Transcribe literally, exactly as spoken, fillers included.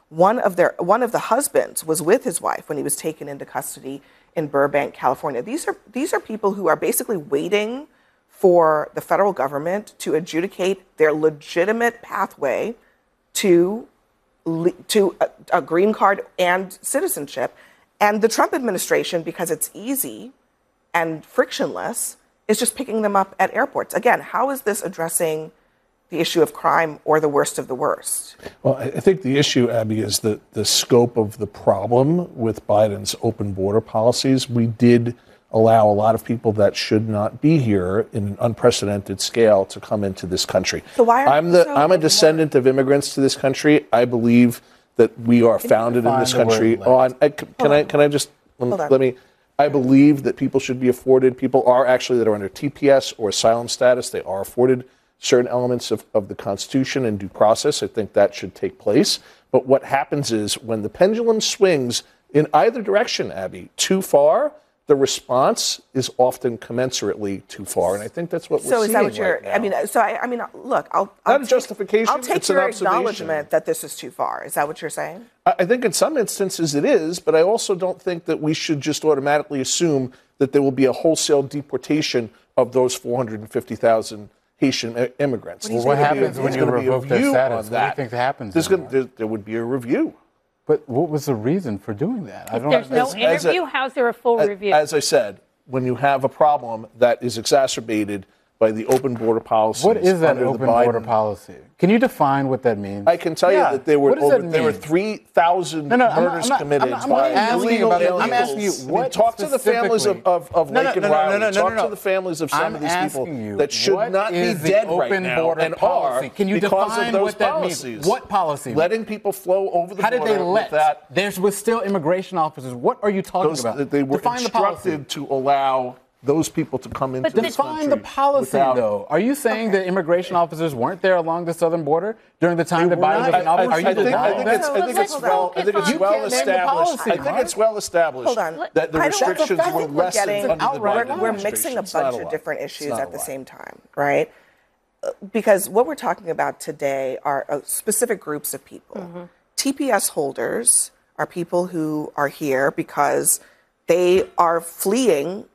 One of their one of the husbands was with his wife when he was taken into custody in Burbank, California. These are these are people who are basically waiting for the federal government to adjudicate their legitimate pathway to to a, a green card and citizenship. And the Trump administration, because it's easy and frictionless, is just picking them up at airports. Again, how is this addressing the issue of crime or the worst of the worst? Well, I think the issue, Abby, is the, the scope of the problem with Biden's open border policies. We did allow a lot of people that should not be here in an unprecedented scale to come into this country. So why are I'm the so I'm a descendant of immigrants to this country. I believe that we are Can founded in this country on. I, can Hold I on. can I just Hold let on. me? I believe that people should be afforded. People are actually that are under T P S or asylum status. They are afforded certain elements of, of the Constitution and due process. I think that should take place. But what happens is when the pendulum swings in either direction, Abby, too far, the response is often commensurately too far. And I think that's what we're So seeing is that what you're? right now. I mean, so I, I mean, look, I'll, I'll Not a justification, I'll take it's an your observation. acknowledgement that this is too far. Is that what you're saying? I I think in some instances it is, but I also don't think that we should just automatically assume that there will be a wholesale deportation of those four hundred fifty thousand Haitian i- immigrants. Well, what There's gonna be a- happens when there's you gonna be a revoke their view status? on What do you that. think happens There's then? gonna, there, there would be a review. But what was the reason for doing that? I If don't there's no understand. as a- interview, how's there a full A- review? As I said, when you have a problem that is exacerbated by the open border policy. What is that under the open border Biden- policy? Can you define what that means? I can tell Yeah. you that there were What does over, that there were mean? three thousand No, no, I'm not- murders I'm not- committed I'm not- I'm by not asking illegal about that. aliens. I'm asking you, I mean, what talk to the families of, specifically- of, of No, no, Lake and no, no, Riley. no, no, no, talk no, no. to the families of some I'm of these people asking you, that should what not be is the dead right open now border and policy? are Can you because define of those what that policies. means? What policy? Letting people flow over the How did border they let? with that. There was still immigration officers. What are you talking Those, about? they were define the policy. instructed to allow those people to come into But this Define country the policy, without- though. Are you saying that immigration officers weren't there along the southern border during the time that They were Biden was not- in office? I- I Are you think- I denying think that? it's- I think So it's let's well. I think it's focus on- well You can't name the established. policy, I think Mark. it's well established Hold on. that the I don't- restrictions I were think we're lessened getting- under the outright Biden lie. We're administration. mixing a It's not bunch lie. of different It's issues not at a the lie. same time, right? Uh, Because what we're talking about today are uh, specific groups of people. T P S holders are people who are here because they are fleeing